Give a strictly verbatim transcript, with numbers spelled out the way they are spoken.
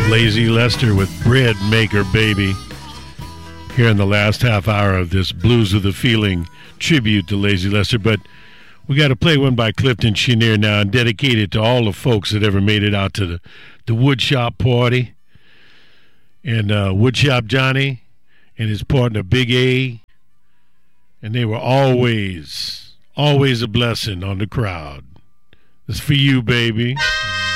Lazy Lester with Bread Maker Baby. Here in the last half hour of this Blues with a Feeling tribute to Lazy Lester. But we got to play one by Clifton Chenier now and dedicate it to all the folks that ever made it out to the, the woodshop party. And uh, Woodshop Johnny and his partner Big A. And they were always, always a blessing on the crowd. It's for you, baby.